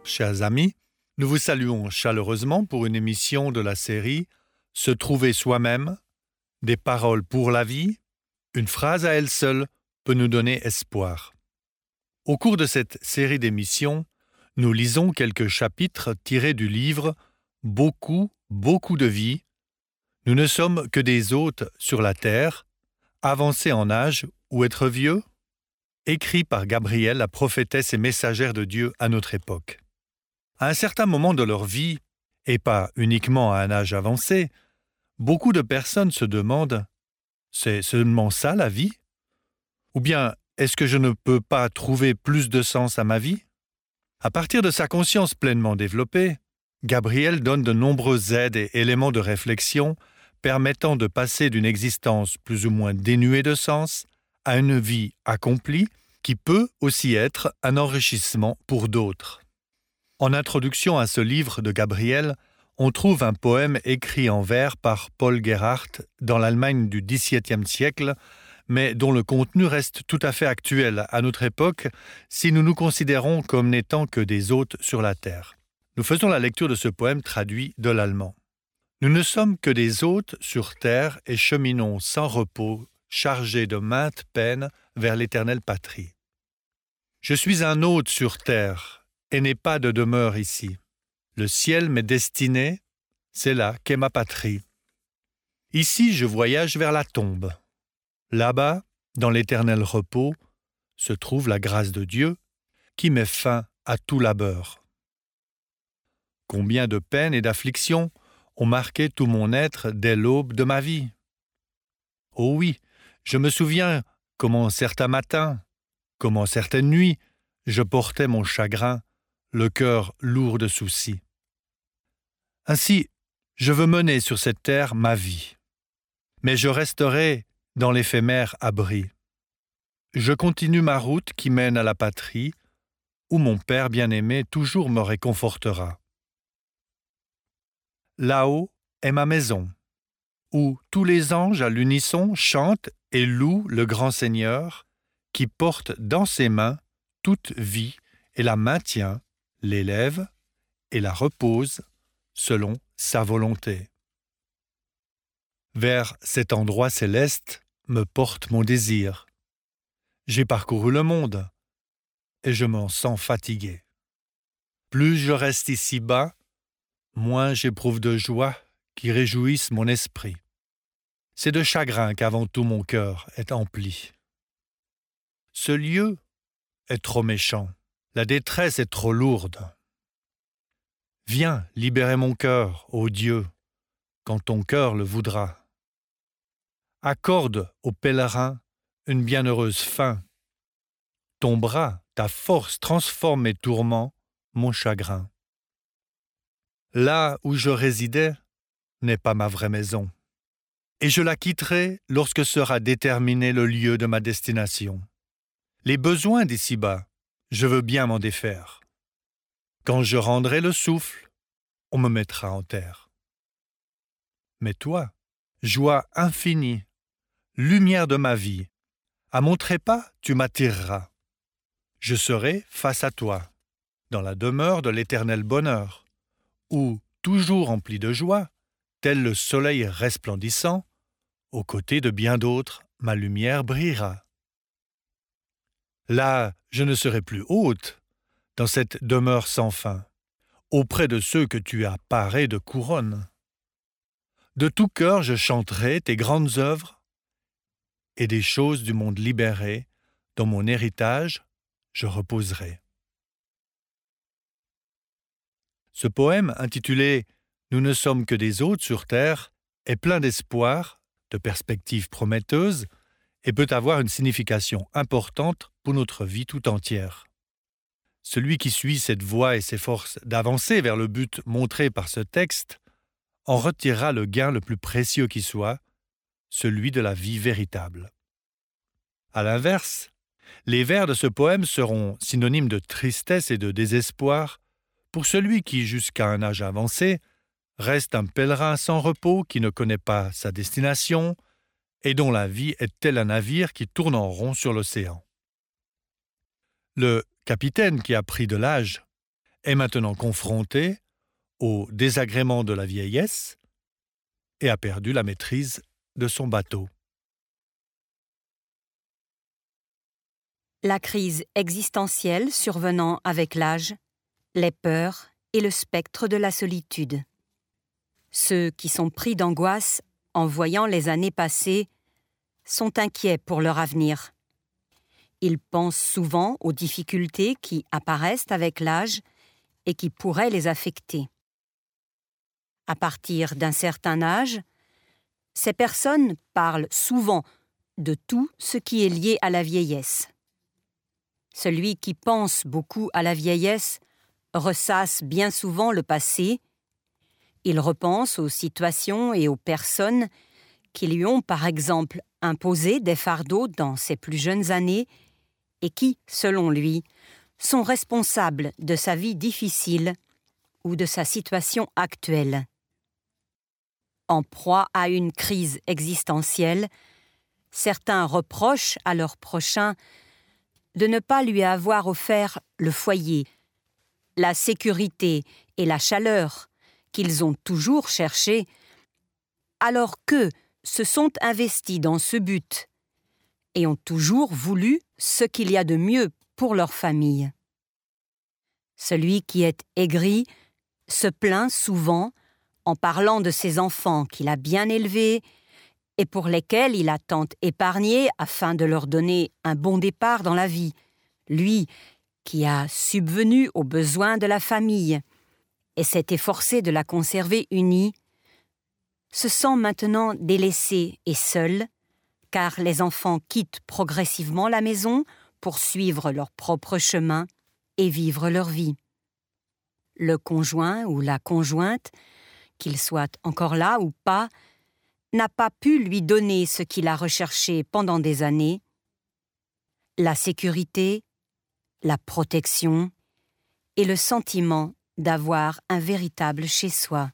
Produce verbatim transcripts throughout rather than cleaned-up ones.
chers amis, nous vous saluons chaleureusement pour une émission de la série « Se trouver soi-même, des paroles pour la vie ». Une phrase à elle seule peut nous donner espoir. Au cours de cette série d'émissions, nous lisons quelques chapitres tirés du livre « Beaucoup, beaucoup de vie ». Nous ne sommes que des hôtes sur la terre, avancés en âge ou être vieux, écrit par Gabrielle, la prophétesse et messagère de Dieu à notre époque. À un certain moment de leur vie, et pas uniquement à un âge avancé, beaucoup de personnes se demandent « C'est seulement ça la vie ? Ou bien est-ce que je ne peux pas trouver plus de sens à ma vie ?» À partir de sa conscience pleinement développée, Gabrielle donne de nombreuses aides et éléments de réflexion permettant de passer d'une existence plus ou moins dénuée de sens à une vie accomplie qui peut aussi être un enrichissement pour d'autres. En introduction à ce livre de Gabrielle, on trouve un poème écrit en vers par Paul Gerhardt dans l'Allemagne du dix-septième siècle, mais dont le contenu reste tout à fait actuel à notre époque si nous nous considérons comme n'étant que des hôtes sur la terre. Nous faisons la lecture de ce poème traduit de l'allemand. Nous ne sommes que des hôtes sur terre et cheminons sans repos, chargés de maintes peines vers l'éternelle patrie. Je suis un hôte sur terre et n'ai pas de demeure ici. Le ciel m'est destiné, c'est là qu'est ma patrie. Ici, je voyage vers la tombe. Là-bas, dans l'éternel repos, se trouve la grâce de Dieu qui met fin à tout labeur. Combien de peines et d'afflictions ont marqué tout mon être dès l'aube de ma vie. Oh oui, je me souviens comment certains matins, comment certaines nuits, je portais mon chagrin, le cœur lourd de soucis. Ainsi, je veux mener sur cette terre ma vie, mais je resterai dans l'éphémère abri. Je continue ma route qui mène à la patrie, où mon Père bien-aimé toujours me réconfortera. Là-haut est ma maison, où tous les anges à l'unisson chantent et louent le grand Seigneur, qui porte dans ses mains toute vie et la maintient, l'élève et la repose selon sa volonté. Vers cet endroit céleste me porte mon désir. J'ai parcouru le monde et je m'en sens fatigué. Plus je reste ici-bas, moins j'éprouve de joie qui réjouissent mon esprit. C'est de chagrin qu'avant tout mon cœur est empli. Ce lieu est trop méchant, la détresse est trop lourde. Viens libérer mon cœur, ô Dieu, quand ton cœur le voudra. Accorde aux pèlerins une bienheureuse fin. Ton bras, ta force transforme mes tourments, mon chagrin. Là où je résidais n'est pas ma vraie maison, et je la quitterai lorsque sera déterminé le lieu de ma destination. Les besoins d'ici-bas, je veux bien m'en défaire. Quand je rendrai le souffle, on me mettra en terre. Mais toi, joie infinie, lumière de ma vie, à mon trépas tu m'attireras. Je serai face à toi, dans la demeure de l'éternel bonheur, où, toujours empli de joie, tel le soleil resplendissant, aux côtés de bien d'autres, ma lumière brillera. Là, je ne serai plus hôte, dans cette demeure sans fin, auprès de ceux que tu as parés de couronne. De tout cœur, je chanterai tes grandes œuvres et des choses du monde libéré, dans mon héritage, je reposerai. Ce poème, intitulé « Nous ne sommes que des hôtes sur terre », est plein d'espoir, de perspectives prometteuses et peut avoir une signification importante pour notre vie tout entière. Celui qui suit cette voie et s'efforce d'avancer vers le but montré par ce texte en retirera le gain le plus précieux qui soit, celui de la vie véritable. À l'inverse, les vers de ce poème seront synonymes de tristesse et de désespoir pour celui qui, jusqu'à un âge avancé, reste un pèlerin sans repos qui ne connaît pas sa destination et dont la vie est tel un navire qui tourne en rond sur l'océan. Le capitaine qui a pris de l'âge est maintenant confronté au désagrément de la vieillesse et a perdu la maîtrise de son bateau. La crise existentielle survenant avec l'âge, les peurs et le spectre de la solitude. Ceux qui sont pris d'angoisse en voyant les années passées sont inquiets pour leur avenir. Ils pensent souvent aux difficultés qui apparaissent avec l'âge et qui pourraient les affecter. À partir d'un certain âge, ces personnes parlent souvent de tout ce qui est lié à la vieillesse. Celui qui pense beaucoup à la vieillesse ressasse bien souvent le passé. Il repense aux situations et aux personnes qui lui ont, par exemple, imposé des fardeaux dans ses plus jeunes années et qui, selon lui, sont responsables de sa vie difficile ou de sa situation actuelle. En proie à une crise existentielle, certains reprochent à leurs prochains de ne pas lui avoir offert le foyer, la sécurité et la chaleur qu'ils ont toujours cherchés, alors qu'eux se sont investis dans ce but et ont toujours voulu ce qu'il y a de mieux pour leur famille. Celui qui est aigri se plaint souvent en parlant de ses enfants qu'il a bien élevés et pour lesquels il a tant épargné afin de leur donner un bon départ dans la vie, lui qui a subvenu aux besoins de la famille et s'est efforcé de la conserver unie, se sent maintenant délaissé et seul, car les enfants quittent progressivement la maison pour suivre leur propre chemin et vivre leur vie. Le conjoint ou la conjointe, qu'il soit encore là ou pas, n'a pas pu lui donner ce qu'il a recherché pendant des années, la sécurité, la protection et le sentiment d'avoir un véritable chez-soi.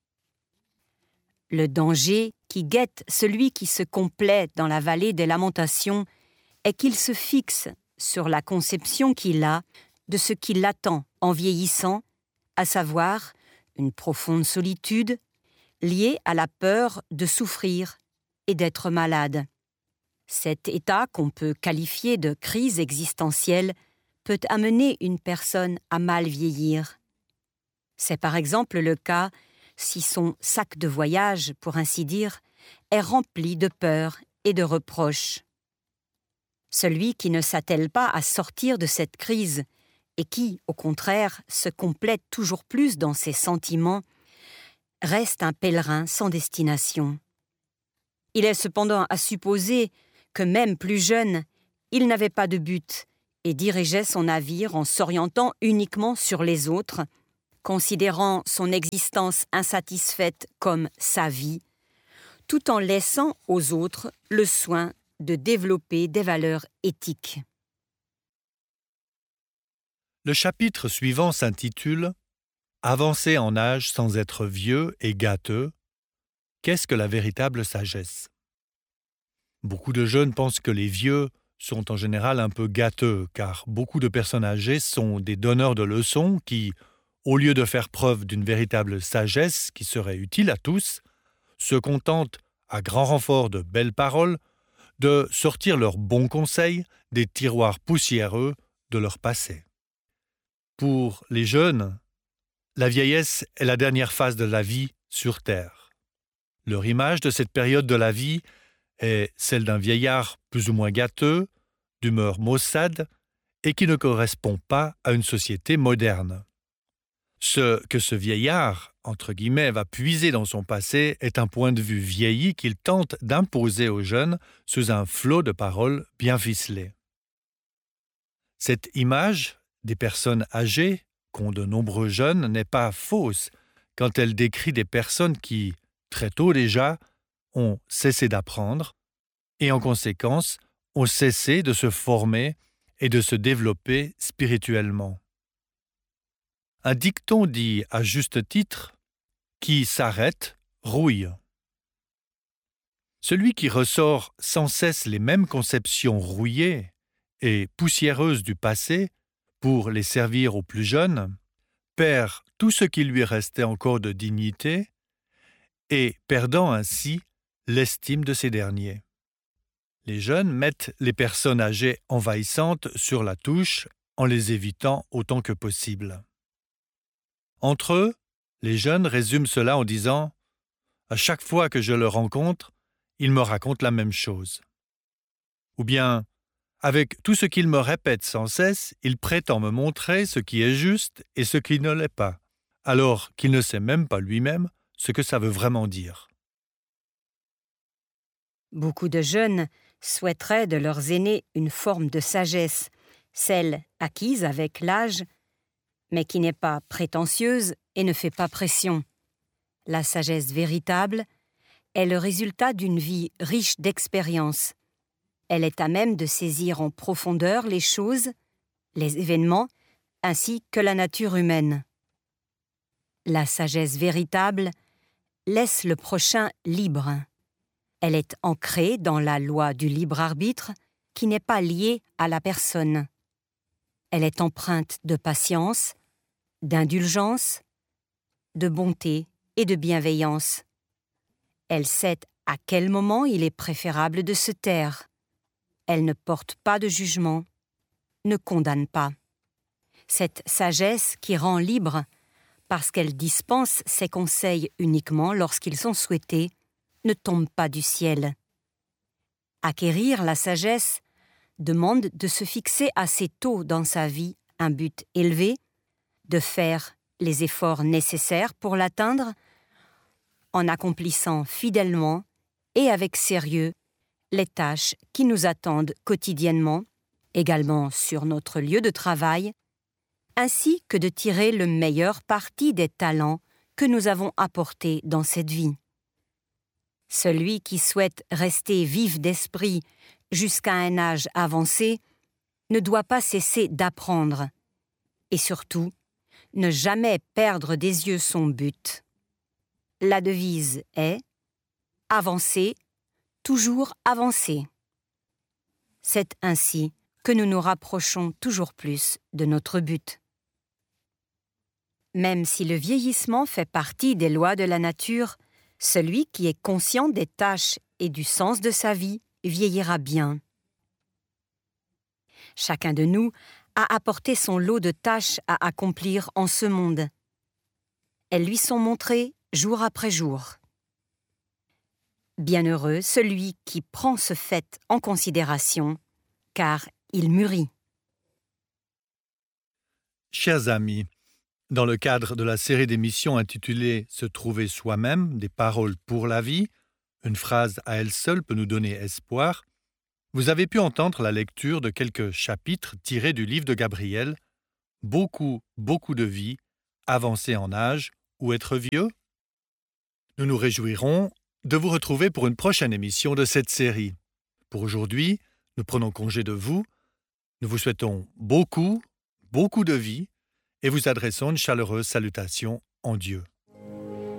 Le danger qui guette celui qui se complaît dans la vallée des lamentations est qu'il se fixe sur la conception qu'il a de ce qui l'attend en vieillissant, à savoir une profonde solitude liée à la peur de souffrir et d'être malade. Cet état qu'on peut qualifier de crise existentielle peut amener une personne à mal vieillir. C'est par exemple le cas si son sac de voyage, pour ainsi dire, est rempli de peurs et de reproches. Celui qui ne s'attelle pas à sortir de cette crise et qui, au contraire, se complète toujours plus dans ses sentiments, reste un pèlerin sans destination. Il est cependant à supposer que même plus jeune, il n'avait pas de but et dirigeait son navire en s'orientant uniquement sur les autres, considérant son existence insatisfaite comme sa vie, tout en laissant aux autres le soin de développer des valeurs éthiques. Le chapitre suivant s'intitule « Avancer en âge sans être vieux et gâteux, qu'est-ce que la véritable sagesse ?» Beaucoup de jeunes pensent que les vieux sont en général un peu gâteux, car beaucoup de personnes âgées sont des donneurs de leçons qui, au lieu de faire preuve d'une véritable sagesse qui serait utile à tous, se contentent, à grand renfort de belles paroles, de sortir leurs bons conseils des tiroirs poussiéreux de leur passé. Pour les jeunes, la vieillesse est la dernière phase de la vie sur Terre. Leur image de cette période de la vie est celle d'un vieillard plus ou moins gâteux, d'humeur maussade et qui ne correspond pas à une société moderne. Ce que ce vieillard, entre guillemets, va puiser dans son passé est un point de vue vieilli qu'il tente d'imposer aux jeunes sous un flot de paroles bien ficelées. Cette image des personnes âgées qu'ont de nombreux jeunes n'est pas fausse quand elle décrit des personnes qui, très tôt déjà, ont cessé d'apprendre et en conséquence ont cessé de se former et de se développer spirituellement. Un dicton dit à juste titre « Qui s'arrête, rouille ». Celui qui ressort sans cesse les mêmes conceptions rouillées et poussiéreuses du passé pour les servir aux plus jeunes perd tout ce qui lui restait encore de dignité et perdant ainsi l'estime de ces derniers. Les jeunes mettent les personnes âgées envahissantes sur la touche en les évitant autant que possible. Entre eux, les jeunes résument cela en disant « À chaque fois que je le rencontre, il me raconte la même chose. » Ou bien « Avec tout ce qu'il me répète sans cesse, il prétend me montrer ce qui est juste et ce qui ne l'est pas, alors qu'il ne sait même pas lui-même ce que ça veut vraiment dire. » Beaucoup de jeunes souhaiteraient de leurs aînés une forme de sagesse, celle acquise avec l'âge, mais qui n'est pas prétentieuse et ne fait pas pression. La sagesse véritable est le résultat d'une vie riche d'expériences. Elle est à même de saisir en profondeur les choses, les événements, ainsi que la nature humaine. La sagesse véritable laisse le prochain libre. Elle est ancrée dans la loi du libre arbitre qui n'est pas liée à la personne. Elle est empreinte de patience, d'indulgence, de bonté et de bienveillance. Elle sait à quel moment il est préférable de se taire. Elle ne porte pas de jugement, ne condamne pas. Cette sagesse qui rend libre, parce qu'elle dispense ses conseils uniquement lorsqu'ils sont souhaités, ne tombe pas du ciel. Acquérir la sagesse demande de se fixer assez tôt dans sa vie un but élevé, de faire les efforts nécessaires pour l'atteindre, en accomplissant fidèlement et avec sérieux les tâches qui nous attendent quotidiennement, également sur notre lieu de travail, ainsi que de tirer le meilleur parti des talents que nous avons apportés dans cette vie. Celui qui souhaite rester vif d'esprit jusqu'à un âge avancé ne doit pas cesser d'apprendre et surtout ne jamais perdre des yeux son but. La devise est « avancer, toujours avancer ». C'est ainsi que nous nous rapprochons toujours plus de notre but. Même si le vieillissement fait partie des lois de la nature, celui qui est conscient des tâches et du sens de sa vie vieillira bien. Chacun de nous a apporté son lot de tâches à accomplir en ce monde. Elles lui sont montrées jour après jour. Bienheureux celui qui prend ce fait en considération, car il mûrit. Chers amis, dans le cadre de la série d'émissions intitulée « Se trouver soi-même, des paroles pour la vie », une phrase à elle seule peut nous donner espoir, vous avez pu entendre la lecture de quelques chapitres tirés du livre de Gabriel « Beaucoup, beaucoup de vie, avancer en âge ou être vieux ». Nous nous réjouirons de vous retrouver pour une prochaine émission de cette série. Pour aujourd'hui, nous prenons congé de vous. Nous vous souhaitons beaucoup, beaucoup de vie et vous adressons une chaleureuse salutation en Dieu.